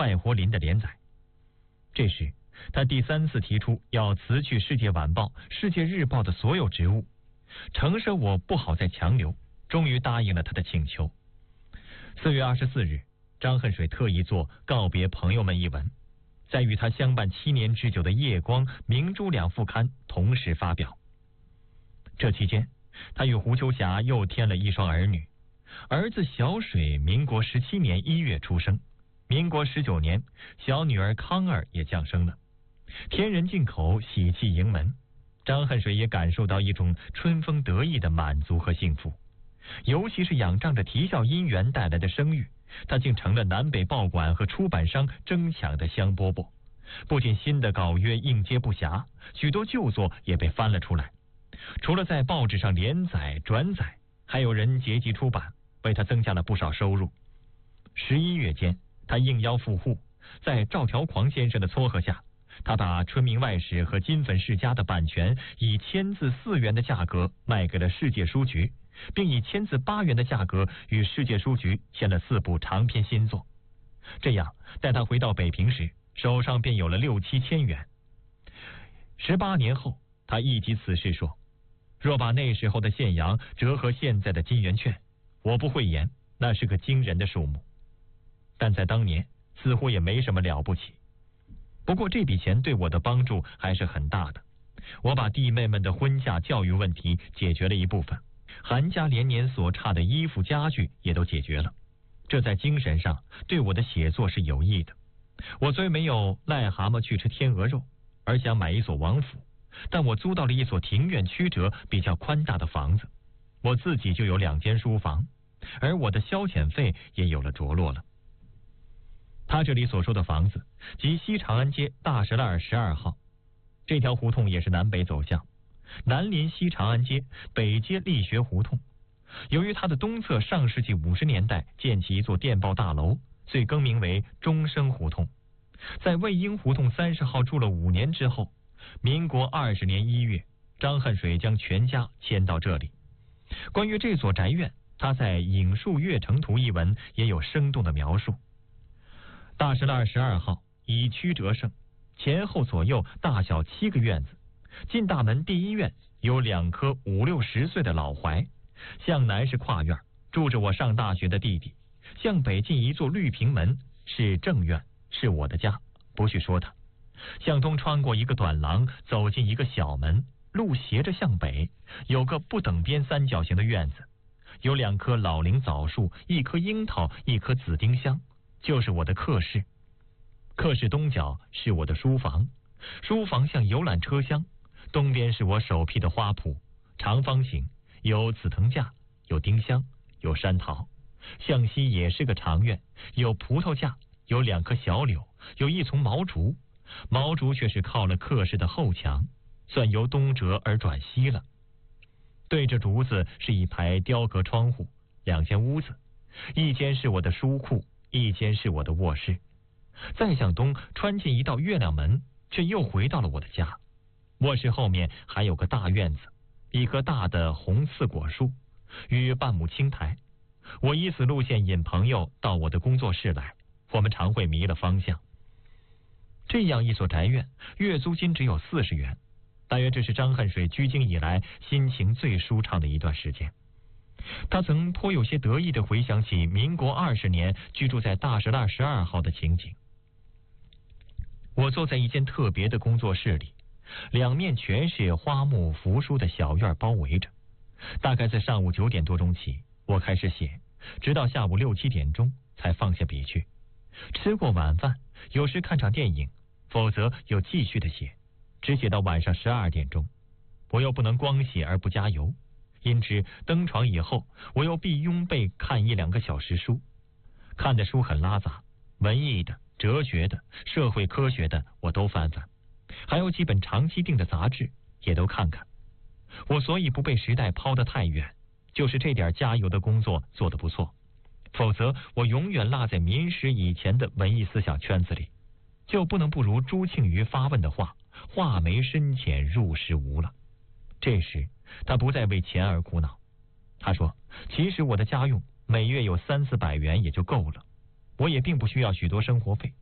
快活林的连载。这时，他第3次提出要辞去《世界晚报》《世界日报》的所有职务，诚设我不好再强留，终于答应了他的请求。4月24日，张恨水特意做《告别朋友们》一文，在与他相伴7年之久的《夜光》《明珠》2副刊同时发表。这期间，他与胡秋霞又添了一双儿女，儿子小水民国17年1月出生，民国19年小女儿康儿也降生了，天人进口，喜气迎门。张恨水也感受到一种春风得意的满足和幸福，尤其是仰仗着啼笑姻缘带来的声誉，他竟成了南北报馆和出版商争抢的香饽饽。不仅新的稿约应接不暇，许多旧作也被翻了出来。除了在报纸上连载转载，还有人结集出版，为他增加了不少收入。11月间，他应邀赴沪，在赵条狂先生的撮合下，他把《春明外史》和《金粉世家》的版权以签字4元的价格卖给了世界书局，并以签字8元的价格与世界书局签了4部长篇新作。这样，待他回到北平时，手上便有了6、7千元。18年后，他忆及此事说：“若把那时候的现洋折合现在的金圆券，我不讳言，那是个惊人的数目。但在当年，似乎也没什么了不起。不过这笔钱对我的帮助还是很大的。我把弟妹们的婚嫁教育问题解决了一部分，韩家连年所差的衣服家具也都解决了。这在精神上对我的写作是有益的。我虽没有癞蛤蟆去吃天鹅肉，而想买一所王府，但我租到了一所庭院曲折、比较宽大的房子。我自己就有2间书房，而我的消遣费也有了着落了。”他这里所说的房子，即西长安街大石栏12号。这条胡同也是南北走向，南临西长安街，北接力学胡同。由于它的东侧上世纪50年代建起一座电报大楼，遂更名为中生胡同。在魏婴胡同30号住了5年之后，民国20年1月，张恨水将全家迁到这里。关于这所宅院，他在《影树月城图》一文也有生动的描述。大石栏12号以曲折胜，前后左右大小7个院子。进大门第一院有2棵5、6、10岁的老槐，向南是跨院，住着我上大学的弟弟。向北进一座绿平门，是正院，是我的家，不去说它。向东穿过一个短廊，走进一个小门，路斜着向北，有个不等边3角形的院子，有2棵老龄枣树，1棵樱桃，1棵紫丁香，就是我的客室。客室东角是我的书房，书房像游览车厢，东边是我首批的花圃，长方形，有紫藤架，有丁香，有山桃。向西也是个长院，有葡萄架，有2棵小柳，有1丛毛竹，毛竹却是靠了客室的后墙，算由东折而转西了。对着竹子是一排雕刻窗户，2间屋子，一间是我的书库，一间是我的卧室。再向东穿进一道月亮门，却又回到了我的家。卧室后面还有个大院子，1棵大的红刺果树与半亩青苔。我以此路线引朋友到我的工作室来，我们常会迷了方向。这样一所宅院，月租金只有40元，大约这是张恨水居京以来心情最舒畅的一段时间。他曾颇有些得意地回想起民国20年居住在大石栏12号的情景。我坐在一间特别的工作室里，2面全是花木扶疏的小院包围着。大概在上午9点多钟起，我开始写，直到下午6、7点钟才放下笔去。吃过晚饭，有时看场电影，否则又继续的写，只写到晚上12点钟。我又不能光写而不加油，因此登床以后，我又必拥被看1、2个小时书。看的书很拉杂，文艺的、哲学的、社会科学的我都翻翻，还有几本长期订的杂志也都看看。我所以不被时代抛得太远，就是这点加油的工作做得不错，否则我永远落在民史以前的文艺思想圈子里，就不能不如朱庆余发问的话：画眉深浅入时无了。这时他不再为钱而苦恼，他说：其实我的家用每月有300-400元也就够了，我也并不需要许多生活费。